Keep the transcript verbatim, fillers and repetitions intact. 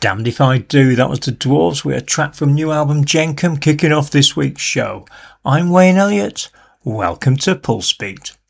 Damned if I do. That was the Dwarves with a track from new album Jenkem kicking off this week's show. I'm Wayne Elliott. Welcome to Pulse Beat.